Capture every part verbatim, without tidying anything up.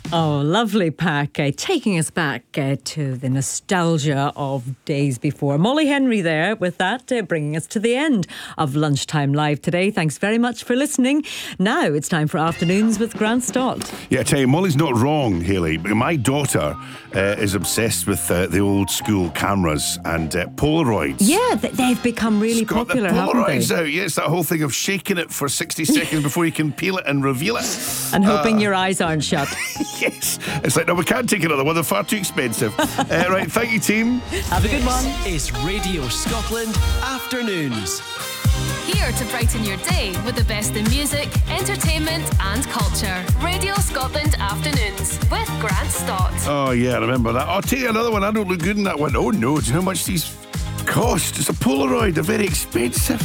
Oh, lovely pack, uh, taking us back uh, to the nostalgia of days before. Molly Henry there with that, uh, bringing us to the end of Lunchtime Live today. Thanks very much for listening. Now it's time for Afternoons with Grant Stott. Yeah, I tell you, Molly's not wrong, Hayley. My daughter uh, is obsessed with uh, the old school cameras and uh, Polaroids. Yeah, th- they've become really It's got popular, the haven't Polaroids they? out. Yeah, it's that whole thing of shaking it for sixty seconds before you can peel it and reveal it. And hoping Uh, your eyes aren't shut. Yes. It's like, no, we can't take another one. They're far too expensive. uh, right, thank you, team. Have a good one. This is Radio Scotland Afternoons. Here to brighten your day with the best in music, entertainment and culture. Radio Scotland Afternoons with Grant Stott. Oh, yeah, I remember that. I'll tell you another one. I don't look good in that one. Oh, no. Do you know how much these cost? It's a Polaroid. They're very expensive.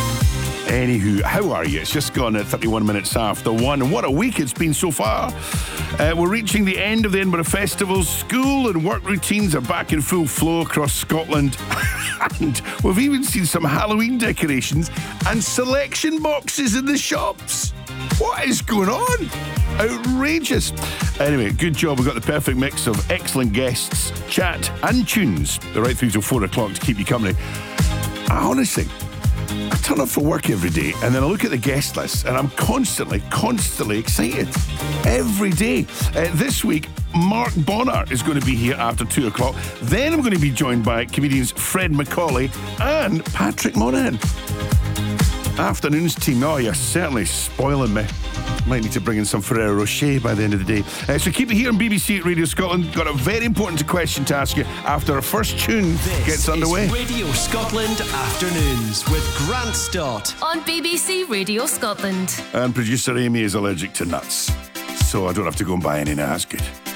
Anywho, how are you? It's just gone at thirty-one minutes after one. And what a week it's been so far. Uh, we're reaching the end of the Edinburgh Festival. School and work routines are back in full flow across Scotland. And we've even seen some Halloween decorations and selection boxes in the shops. What is going on? Outrageous. Anyway, good job. We've got the perfect mix of excellent guests, chat and tunes. They're right through till four o'clock to keep you company. I honestly... I turn up for work every day and then I look at the guest list and I'm constantly, constantly excited. Every day. Uh, this week, Mark Bonnar is going to be here after two o'clock. Then I'm going to be joined by comedians Fred Macaulay and Patrick Monahan. Afternoons team. Oh, you're certainly spoiling me. Might need to bring in some Ferrero Rocher by the end of the day. Uh, so keep it here on B B C Radio Scotland. Got a very important question to ask you after our first tune This gets underway. is Radio Scotland Afternoons with Grant Stott. On B B C Radio Scotland. And producer Amy is allergic to nuts, so I don't have to go and buy any now. That's good.